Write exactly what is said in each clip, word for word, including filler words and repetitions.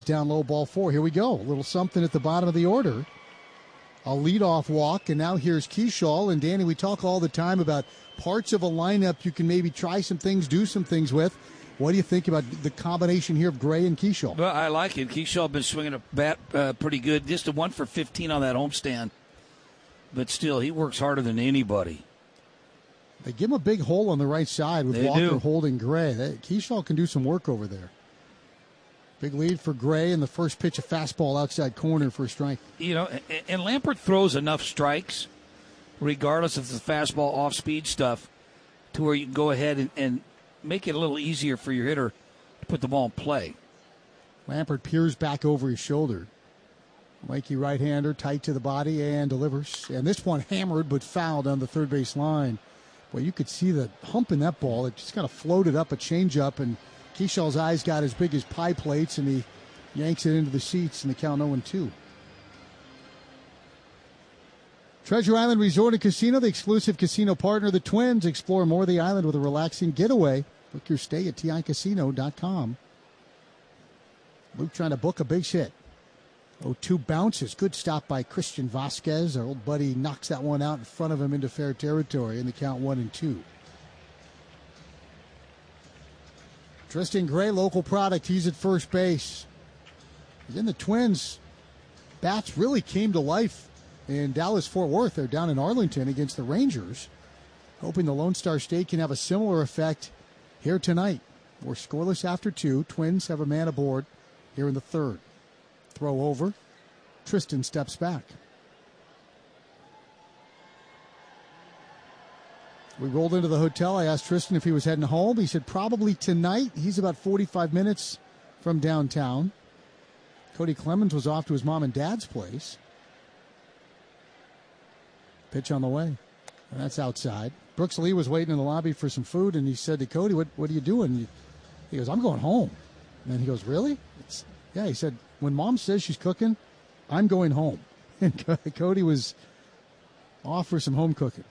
Down low, ball four. Here we go. A little something at the bottom of the order. A leadoff walk, and now here's Keschall. And Danny, we talk all the time about parts of a lineup you can maybe try some things, do some things with. What do you think about the combination here of Gray and Keschall? Well, I like it. Keschall been swinging a bat uh, pretty good. Just a one for fifteen on that homestand. But still, he works harder than anybody. They give him a big hole on the right side with they Walker do. holding Gray. They, Keschall can do some work over there. Big lead for Gray, and the first pitch, a fastball outside corner for a strike. You know, and, and Lampert throws enough strikes, regardless of the fastball off-speed stuff, to where you can go ahead and, and make it a little easier for your hitter to put the ball in play. Lampert peers back over his shoulder. Mikey right-hander, tight to the body, and delivers. And this one hammered but fouled on the third base line. Well, you could see the hump in that ball. It just kind of floated up a changeup, and Keschall's eyes got as big as pie plates, and he yanks it into the seats, and the count oh and two. Treasure Island Resort and Casino, the exclusive casino partner of the Twins. Explore more of the island with a relaxing getaway. Book your stay at T I casino dot com. Luke trying to book a big hit. oh two bounces. Good stop by Christian Vasquez. Our old buddy knocks that one out in front of him into fair territory, and the count one and two. Tristan Gray, local product. He's at first base. Then the Twins' bats really came to life in Dallas-Fort Worth. They're down in Arlington against the Rangers. Hoping the Lone Star State can have a similar effect here tonight. We're scoreless after two. Twins have a man aboard here in the third. Throw over. Tristan steps back. We rolled into the hotel. I asked Tristan if he was heading home. He said probably tonight. He's about forty-five minutes from downtown. Cody Clemens was off to his mom and dad's place. Pitch on the way. And that's outside. Brooks Lee was waiting in the lobby for some food, and he said to Cody, what, what are you doing? He goes, I'm going home. And then he goes, really? It's, yeah, he said, when Mom says she's cooking, I'm going home. And Cody was off for some home cooking.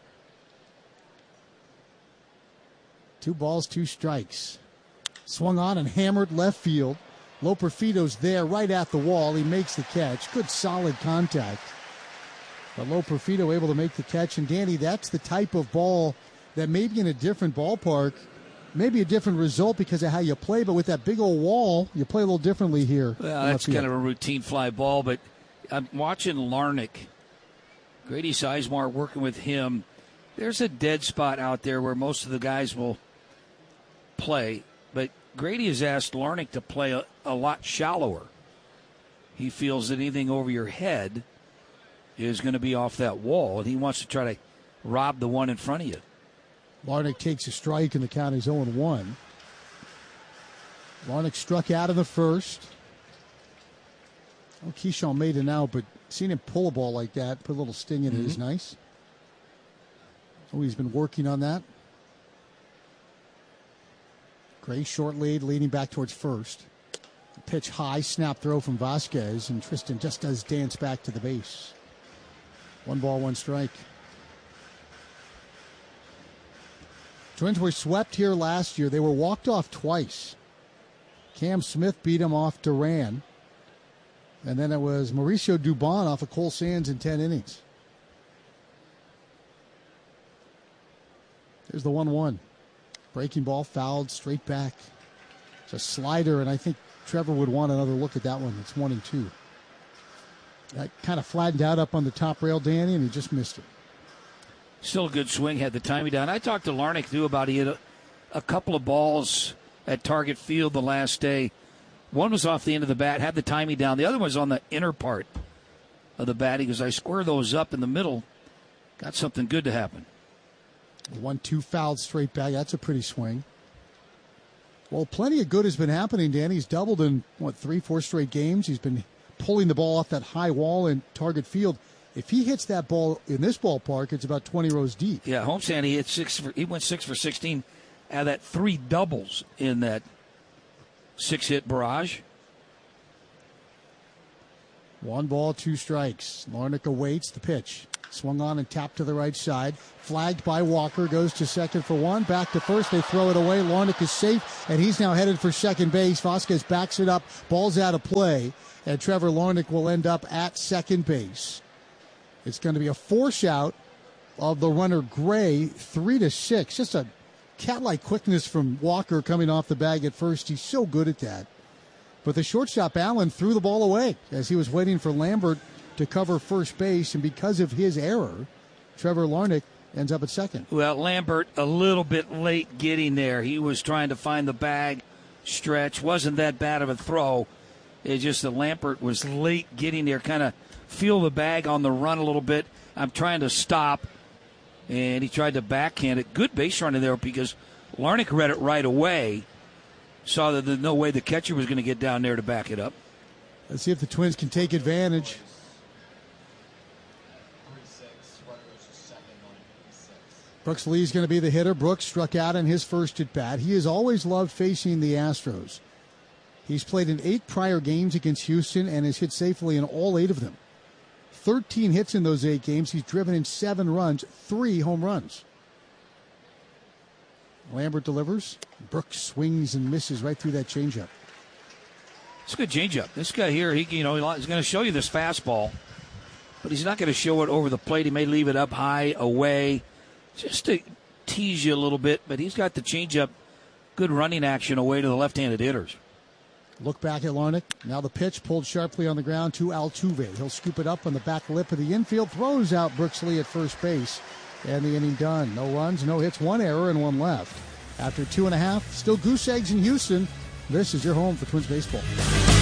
Two balls, two strikes. Swung on and hammered left field. Loperfido's there right at the wall. He makes the catch. Good solid contact. But Loperfido able to make the catch. And Danny, that's the type of ball that maybe in a different ballpark, maybe a different result because of how you play. But with that big old wall, you play a little differently here. Well, that's kind of a routine fly ball. But I'm watching Larnach. Grady Sizemore working with him. There's a dead spot out there where most of the guys will play, but Grady has asked Larnach to play a, a lot shallower. He feels that anything over your head is going to be off that wall, and he wants to try to rob the one in front of you. Larnach takes a strike, and the count is oh and one. Larnach struck out in the first. Oh, Keschall made it out, but seeing him pull a ball like that, put a little sting in mm-hmm. it is nice. So he's been working on that. Gray short lead, leading back towards first. Pitch high, snap throw from Vasquez, and Tristan just does dance back to the base. One ball, one strike. Twins were swept here last year. They were walked off twice. Cam Smith beat him off Duran. And then it was Mauricio Dubon off of Cole Sands in ten innings. There's the one one. Breaking ball, fouled, straight back. It's a slider, and I think Trevor would want another look at that one. It's one and two. That kind of flattened out up on the top rail, Danny, and he just missed it. Still a good swing, had the timing down. I talked to Larnach, too, about he had a, a couple of balls at Target Field the last day. One was off the end of the bat, had the timing down. The other one was on the inner part of the bat. He goes, I square those up in the middle. Got something good to happen. One, two fouled straight back. That's a pretty swing. Well, plenty of good has been happening, Danny. He's doubled in, what, three, four straight games. He's been pulling the ball off that high wall in Target Field. If he hits that ball in this ballpark, it's about twenty rows deep. Yeah, homestand, he hit six. For, he went six for sixteen out of that three doubles in that six-hit barrage. One ball, two strikes. Larnach awaits the pitch. Swung on and tapped to the right side. Flagged by Walker. Goes to second for one. Back to first. They throw it away. Larnach is safe, and he's now headed for second base. Vasquez backs it up. Ball's out of play, and Trevor Larnach will end up at second base. It's going to be a force out of the runner Gray, three to six. Just a cat-like quickness from Walker coming off the bag at first. He's so good at that. But the shortstop, Allen, threw the ball away as he was waiting for Lambert to cover first base, and because of his error, Trevor Larnach ends up at second. Well, Lambert a little bit late getting there. He was trying to find the bag stretch. Wasn't that bad of a throw. It's just that Lambert was late getting there, kind of feel the bag on the run a little bit. I'm trying to stop, and he tried to backhand it. Good base running there because Larnach read it right away, saw that there's no way the catcher was going to get down there to back it up. Let's see if the Twins can take advantage. Brooks Lee's going to be the hitter. Brooks struck out in his first at bat. He has always loved facing the Astros. He's played in eight prior games against Houston and has hit safely in all eight of them. thirteen hits in those eight games. He's driven in seven runs, three home runs. Lambert delivers. Brooks swings and misses right through that changeup. It's a good changeup. This guy here, he you know, he's going to show you this fastball, but he's not going to show it over the plate. He may leave it up high, away, just to tease you a little bit, but he's got the changeup, good running action away to the left-handed hitters. Look back at Larnach. Now the pitch pulled sharply on the ground to Altuve. He'll scoop it up on the back lip of the infield, throws out Brooks Lee at first base, and the inning done. No runs, no hits, one error, and one left. After two and a half, still goose eggs in Houston. This is your home for Twins baseball.